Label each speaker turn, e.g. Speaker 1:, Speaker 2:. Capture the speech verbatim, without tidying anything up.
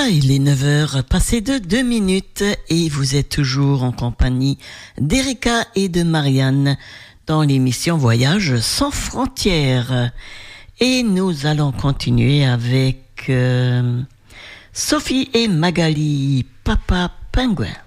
Speaker 1: Voilà, il est neuf heures passées de deux minutes et vous êtes toujours en compagnie d'Erika et de Marianne dans l'émission Voyage sans frontières. Et nous allons continuer avec euh, Sophie et Magali, Papa Pingouin.